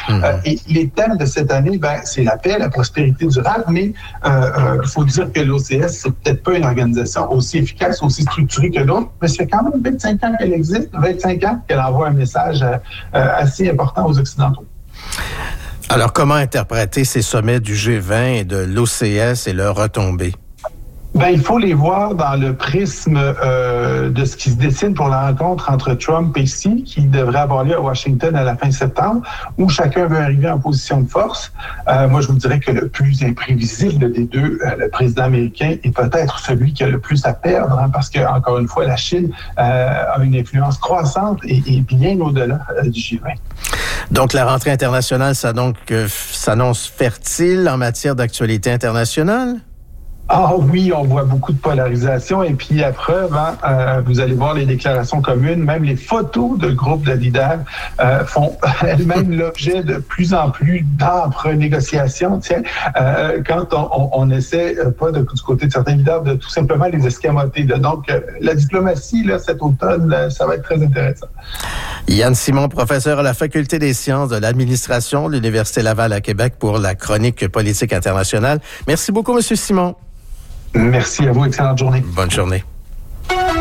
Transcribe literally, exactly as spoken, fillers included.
Mmh. Euh, et les thèmes de cette année, ben, c'est la paix, la prospérité durable, mais il euh, euh, faut dire que l'O C S, c'est peut-être pas une organisation aussi efficace, aussi structurée que d'autres, mais ça fait quand même vingt-cinq ans qu'elle existe, vingt-cinq ans qu'elle envoie un message euh, assez important aux Occidentaux. Alors, comment interpréter ces sommets du G vingt et de l'O C S et leurs retombées? Ben, il faut les voir dans le prisme euh, de ce qui se dessine pour la rencontre entre Trump et Xi, qui devrait avoir lieu à Washington à la fin septembre, où chacun veut arriver en position de force. Euh, moi, je vous dirais que le plus imprévisible des deux, euh, le président américain, est peut-être celui qui a le plus à perdre, hein, parce que, encore une fois, la Chine euh, a une influence croissante et, et bien au-delà euh, du G vingt. Donc, la rentrée internationale ça donc, euh, s'annonce fertile en matière d'actualité internationale? Ah oui, on voit beaucoup de polarisation et puis à preuve, hein, euh, vous allez voir les déclarations communes, même les photos de groupes de leaders euh, font elles-mêmes l'objet de plus en plus d'âpres négociations. Tiens, euh, quand on, on, on essaie, euh, pas de, du côté de certains leaders, de tout simplement les escamoter. Là. Donc, euh, la diplomatie, là, cet automne, là, ça va être très intéressant. Yann Simon, professeur à la Faculté des sciences de l'administration de l'Université Laval à Québec pour la chronique politique internationale. Merci beaucoup, M. Simon. Merci à vous. Excellente journée. Bonne journée.